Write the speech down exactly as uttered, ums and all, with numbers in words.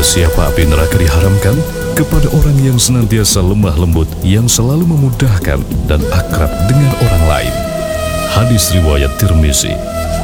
siapa api neraka diharamkan? Kepada orang yang senantiasa lemah lembut, yang selalu memudahkan dan akrab dengan orang lain. Hadis riwayat Tirmizi.